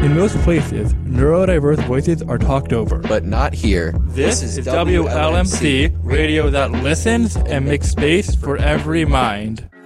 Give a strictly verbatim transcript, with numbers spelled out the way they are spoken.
In most places, neurodiverse voices are talked over. But not here. This is W L M C, radio that listens and makes space for every mind.